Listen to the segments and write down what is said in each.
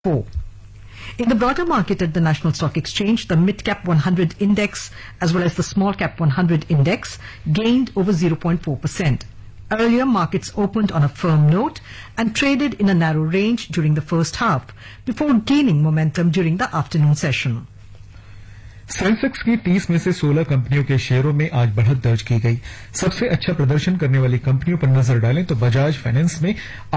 4. In the broader market at the National Stock Exchange, the mid-cap 100 index as well as the small-cap 100 index gained over 0.4%. Earlier, markets opened on a firm note and traded in a narrow range during the first half before gaining momentum during the afternoon session. Sensex की 30 में से 16 कंपनियों के शेयरों में आज बढ़त दर्ज की गई। सबसे अच्छा प्रदर्शन करने वाली कंपनियों पर नजर डालें तो बजाज फाइनेंस में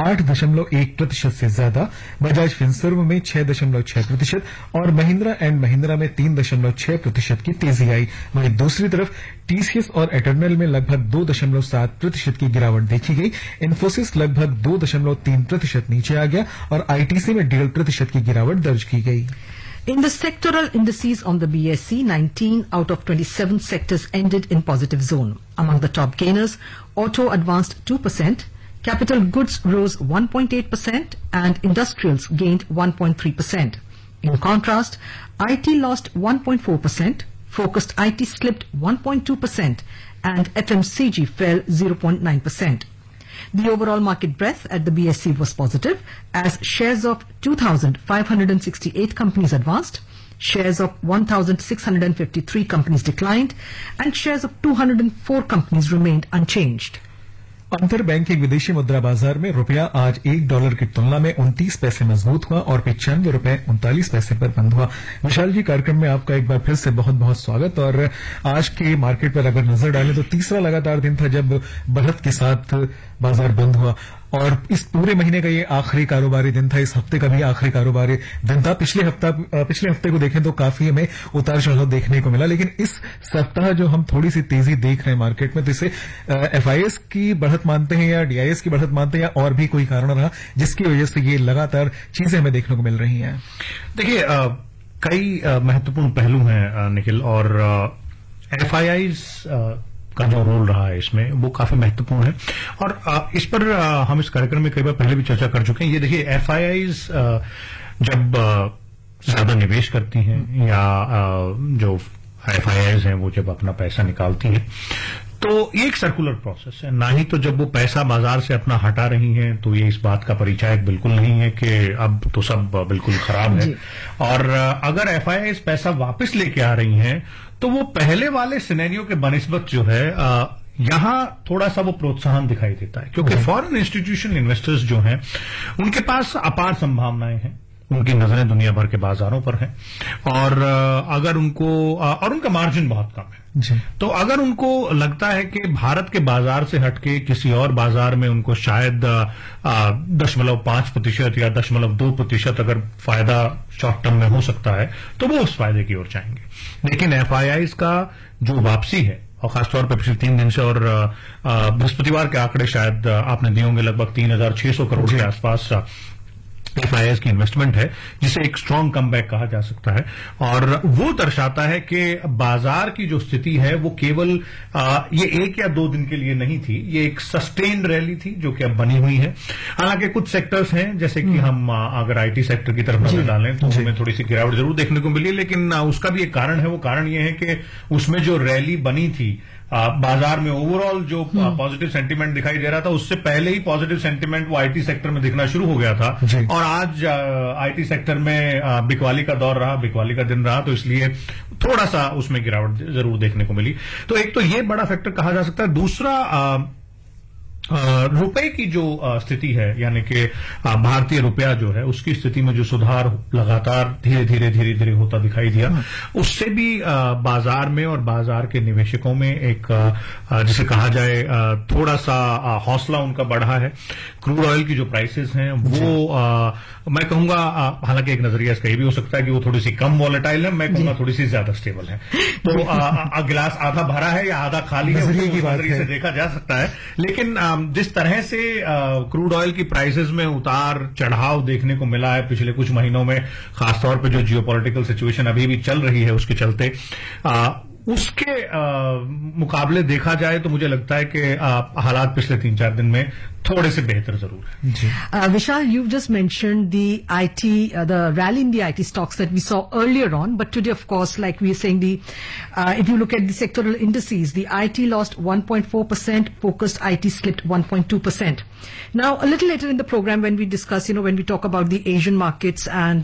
8.1% से ज्यादा, बजाज फिनसर्व में 6.6% और महिंद्रा एंड महिंद्रा में 3.6% की तेजी आई। वहीं दूसरी तरफ टीसीएस और एटर्नल में लगभग 2.7% की गिरावट देखी गई। इन्फोसिस लगभग 2.3% नीचे आ गया और आईटीसी में 1.5% की गिरावट दर्ज की गई। In the sectoral indices on the BSE, 19 out of 27 sectors ended in positive zone. Among the top gainers, auto advanced 2%, capital goods rose 1.8% and industrials gained 1.3%. In contrast, IT lost 1.4%, focused IT slipped 1.2% and FMCG fell 0.9%. The overall market breadth at the BSE was positive as shares of 2,568 companies advanced, shares of 1,653 companies declined, and shares of 204 companies remained unchanged. अंतर banking विदेशी मुद्रा बाजार में रुपया आज $1 की तुलना में 29 पैसे मजबूत हुआ और 95 रुपए 39 पैसे पर बंद हुआ। विशाल जी, कार्यक्रम में आपका एक बार फिर से बहुत बहुत स्वागत। और आज के मार्केट पर अगर नजर डालें तो तीसरा लगातार दिन था जब बढ़त के साथ बाजार बंद हुआ और इस पूरे महीने का ये आखिरी कारोबारी दिन था। इस हफ्ते का भी आखिरी कारोबारी दिन था। पिछले हफ्ते को देखें तो काफी हमें उतार चढ़ाव देखने को मिला, लेकिन इस सप्ताह जो हम थोड़ी सी तेजी देख रहे हैं मार्केट में, तो इसे एफआईएस की बढ़त मानते हैं या डीआईएस की बढ़त मानते हैं या और भी कोई कारण रहा जिसकी वजह से ये लगातार चीजें हमें देखने को मिल रही हैं? देखिए, कई महत्वपूर्ण पहलू हैं निखिल, और एफआईआईज का जो रोल रहा है इसमें वो काफी महत्वपूर्ण है और इस पर हम इस कार्यक्रम में कई बार पहले भी चर्चा कर चुके हैं। ये देखिए, एफआईआईज जब ज्यादा निवेश करती हैं या जो एफआईआईज हैं वो जब अपना पैसा निकालती हैं तो ये एक सर्कुलर प्रोसेस है। ना ही तो जब वो पैसा बाजार से अपना हटा रही हैं तो ये इस बात का परिचायक बिल्कुल नहीं है कि अब तो सब बिल्कुल खराब है, और अगर एफआईआईज पैसा वापस लेके आ रही हैं तो वो पहले वाले सिनेरियो के बनिस्बत जो है यहां थोड़ा सा वो प्रोत्साहन दिखाई देता है, क्योंकि फॉरेन इंस्टीट्यूशनल इन्वेस्टर्स जो हैं उनके पास अपार संभावनाएं हैं, उनकी नजरें दुनिया भर के बाजारों पर हैं और अगर उनको और उनका मार्जिन बहुत कम है जी। तो अगर उनको लगता है कि भारत के बाजार से हटके किसी और बाजार में उनको शायद 0.5% या 0.2% अगर फायदा शॉर्ट टर्म में हो सकता है तो वो उस फायदे की ओर जाएंगे। लेकिन एफआईआईज का जो वापसी है और खासतौर पर पिछले 3 दिन से, और बृहस्पतिवार के आंकड़े शायद आपने दिए होंगे, लगभग 3,600 करोड़ के आसपास एफआईआईज की इन्वेस्टमेंट है, जिसे एक स्ट्रांग कमबैक कहा जा सकता है और वो दर्शाता है कि बाजार की जो स्थिति है वो केवल ये 1 या 2 दिन के लिए नहीं थी, ये एक सस्टेन्ड रैली थी जो कि अब बनी हुई है। हालांकि कुछ सेक्टर्स हैं जैसे कि हम अगर आईटी सेक्टर की तरफ नजर डालें तो हमें थोड़ी सी गिरावट जरूर देखने को मिली, लेकिन उसका भी एक कारण है। वो कारण ये है कि उसमें जो रैली बनी थी बाजार में ओवरऑल जो पॉजिटिव सेंटीमेंट दिखाई दे रहा था उससे पहले ही पॉजिटिव सेंटीमेंट वो आईटी सेक्टर में दिखना शुरू हो गया था और आज आईटी सेक्टर में बिकवाली का दौर रहा, बिकवाली का दिन रहा, तो इसलिए थोड़ा सा उसमें गिरावट जरूर देखने को मिली। तो एक तो ये बड़ा फैक्टर कहा जा सकता है। दूसरा, रुपए की जो स्थिति है, यानी कि भारतीय रुपया जो है उसकी स्थिति में जो सुधार लगातार धीरे धीरे होता दिखाई दिया, उससे भी बाजार में और बाजार के निवेशकों में एक जिसे कहा जाए थोड़ा सा हौसला उनका बढ़ा है। क्रूड ऑयल की जो प्राइसेस हैं वो मैं कहूंगा, हालांकि एक नजरिया इसका ये भी हो सकता है कि वो थोड़ी सी कम वॉलेटाइल है, मैं कहूंगा थोड़ी सी ज्यादा स्टेबल है। तो गिलास आधा भरा है या आधा खाली है, नजरिए से देखा जा सकता है। लेकिन जिस तरह से क्रूड ऑयल की प्राइसेस में उतार चढ़ाव देखने को मिला है पिछले कुछ महीनों में, खासतौर पर जो जियोपॉलिटिकल सिचुएशन अभी भी चल रही है उसके चलते उसके मुकाबले देखा जाए तो मुझे लगता है कि हालात पिछले 3-4 दिन में थोड़े से बेहतर जरूर है जी। Vishal, you've just mentioned the IT, the rally in the IT stocks that we saw earlier on, but today, of course, like we were saying, if you look at the sectoral indices, the IT lost 1.4%, focused IT slipped 1.2%. Now, a little later in the program, when we discuss, when we talk about the Asian markets and